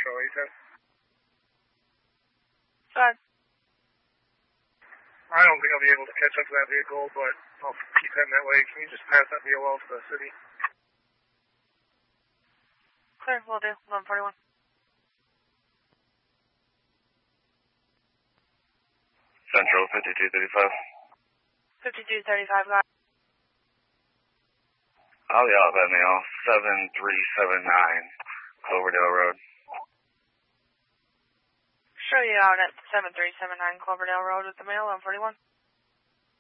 Central 810. Go ahead. I don't think I'll be able to catch up to that vehicle, but I'll keep heading that way. Can you just pass that VOL to the city? Clear, will do. 1141. Central 5235. 5235, got it. I'll yell at that mail. 7379 Cloverdale Road. Show you out at 7379 Cloverdale Road with the mail, 1141.